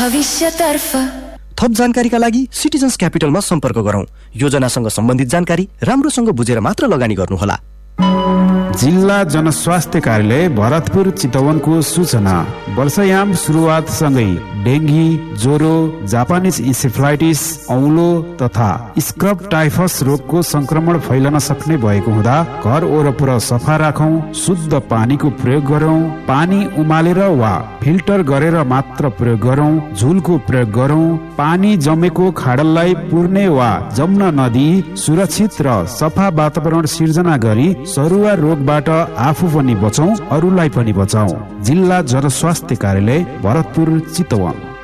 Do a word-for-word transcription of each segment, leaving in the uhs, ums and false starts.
भविष्यतर्फ। थप जानकारीका लागि सिटिजन्स क्यापिटलमा सम्पर्क गरौँ। योजनासँग सम्बन्धित जानकारी राम्रोसँग बुझेर मात्र लगानी गर्नुहोला। जिल्ला जनस्वास्थ्य कार्यालय भरतपुर चितवनको सूचना। वर्षायाम सुरुवात सँगै डेङ्गी, ज्वरो, जापानिज इन्सेफ्लाइटिस, औलो तथा स्क्रब टाइफस रोगको संक्रमण फैलन सक्ने भएको हुँदा घर वरपर सफा राखौं, शुद्ध पानीको प्रयोग गरौं, पानी उमालेर वा फिल्टर गरेर मात्र प्रयोग गरौं, झुलको प्रयोग गरौं, पानी जमेको खाडललाई पुर्ने वा जम्न नदिई सुरक्षित र सफा वातावरण सिर्जना गरी सरुवा रोगबाट आफू पनि बचौं, अरूलाई पनि बचाऊ। जिल्ला जनस्वास्थ्य कार्यालय भरतपुर चितवन।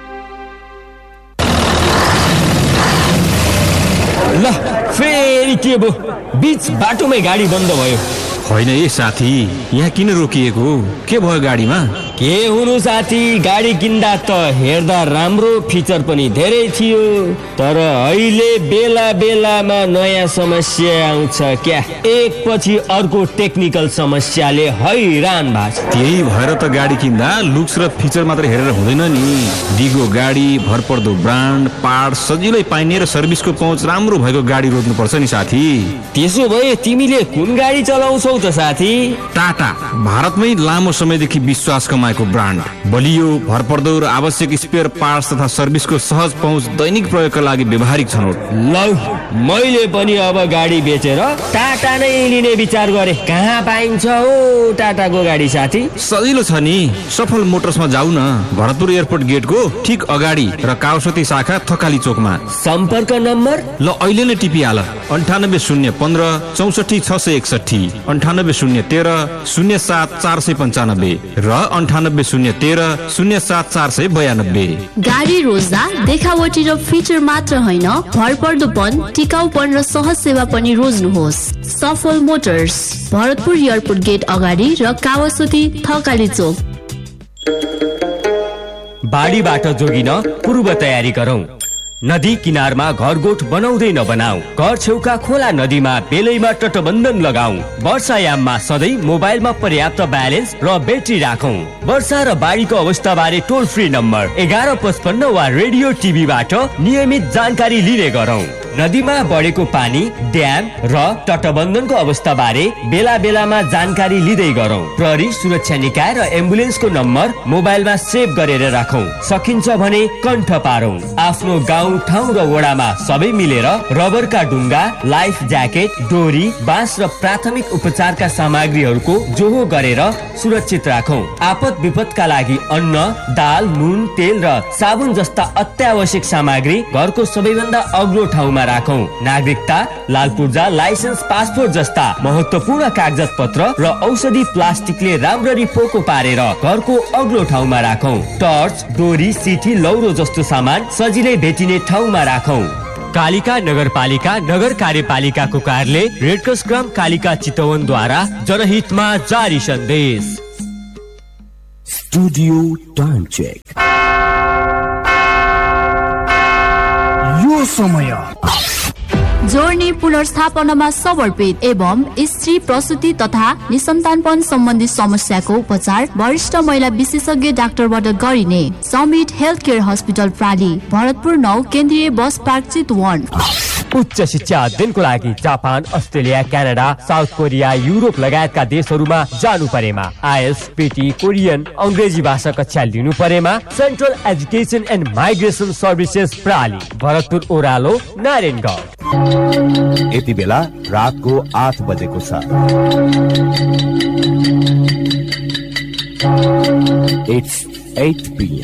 ल फेरि के भो, बीच बाटोमै गाडी बन्द भयो। होइन ए साथी, यहाँ किन रोकिएको? के भयो गाडीमा? के हुनु साथी, गाडी किन्दा त हेर्दा राम्रो, फिचर पनि धेरै थियो, तर अहिले बेला बेलामा नयाँ समस्या आउँछ क्या। एकपछि अर्को टेक्निकल समस्याले हैरान भएको छ। त्यही भएर त गाडी किन्दा लुक्स र फिचर मात्र हेरेर हुँदैन नि। दिगो गाडी, भरपर्दो ब्रान्ड, पार्ट सजिलै पाइने र सर्भिसको पहुँच राम्रो भएको गाडी रोज्नुपर्छ नि साथी। त्यसो भए तिमीले कुन गाडी चलाउँछौ त साथी? टाटा, भारतमै लामो समयदेखि विश्वास कमाएको ब्रान्ड। बलियो, भरपर्दो र आवश्यक स्पेयर पार्ट्स तथा सर्भिसको सहज पहुँच दैनिक प्रयोगका लागि व्यवहारिक छनौट। लौ, मैले पनि अब गाडी बेचेर टाटा नै लिने विचार गरे। कहाँ पाइन्छ हो टाटाको गाडी साथी? सजिलो छ नि, सफल मोटर्समा जाऊ न। भरतपुर एयरपोर्ट गेटको ठिक अगाडि र काउसती शाखा थकाली चोकमा। सम्पर्क नम्बर ल अहिले नै टिपिहाल, अन्ठानब्बे शून्य पन्ध्र चौसठी छ सय एकसठी, अन्ठानब्बे शून्य तेह्र शून्य सात चार सय पन्चानब्बे र अन्ठानब्बे शून्य तेह्र शून्य सात चार सय बयानब्बे। गाडी रोज्दा देखावटी र फिचर मात्र होइन, भरपर्दोपन, टिकाउपन र सहज सेवा पनि रोज्नुहोस्। सफल मोटर्स, भरतपुर एयरपोर्ट गेट अगाडि र कावासोती थकाली चोक। बाढीबाट जोगिन पूर्व तयारी गरौं। नदी किनारमा घरगोठ बनाउँदै नबनाऊ। घर छेउका खोला नदीमा बेलैमा तटबन्धन लगाऊ। वर्षायाममा सधैँ मोबाइलमा पर्याप्त ब्यालेन्स र ब्याट्री राखौं। वर्षा र बाढीको अवस्था बारे टोल फ्री नम्बर एघार पचपन्न वा रेडियो टिभीबाट नियमित जानकारी लिने गरौं। नदीमा बढेको पानी, ड्याम र तटबन्धनको अवस्था बारे बेला बेलामा जानकारी लिँदै गरौं। प्रहरी सुरक्षा निकाय र एम्बुलेन्सको नम्बर मोबाइलमा सेभ गरेर राखौं। सकिन्छ भने कण्ठ पारौं। आफ्नो गाउँ, ठाउँ र वडामा सबै मिलेर रबरका डुङ्गा, लाइफ ज्याकेट, डोरी, बाँस र प्राथमिक उपचारका सामग्रीहरूको जोहो गरेर सुरक्षित राखौं। आपद विपदका लागि अन्न, दाल, नुन, तेल र साबुन जस्ता अत्यावश्यक सामग्री घरको सबैभन्दा अग्लो ठाउँमा राखौं। नागरिकता, लाल पूर्जा, लाइसेन्स, पासपोर्ट जस्ता महत्वपूर्ण कागजात पत्र र औषधि प्लास्टिकले राम्ररी पोको पारेर घरको अग्लो ठाउँमा राखौं। टर्च, डोरी, सिठी, लौरो जस्तो सामान सजिलै भेटिने ठाउँमा राखौं। कालिका नगरपालिका, नगर कार्यपालिकाको कार्यालय, रेडक्रस ग्राम कालिका चितवनद्वारा जनहितमा जारी सन्देश। Studio time check. यो समय जोड्ने पुनर्स्थापनामा समर्पित एवं स्त्री प्रसुति तथा निसन्तानपन सम्बन्धी समस्याको उपचार वरिष्ठ महिला विशेषज्ञ डाक्टरबाट गरिने summit health care hospital प्राली, Bharatpur नौ, केन्द्रीय बस पार्क चितवन। उच्च शिक्षा अध्ययनको लागि Japan, Australia, Canada, south Korea, Europe लगायतका देशहरूमा जानु परेमा, आइएल्स, पीटी, कोरियन, अंग्रेजी भाषा कक्षा लिनु परेमा central education and migration services प्राली, Bharatpur ओरालो, Narayangarh. यति बेला रातको आठ बजेको छ। It's eight p m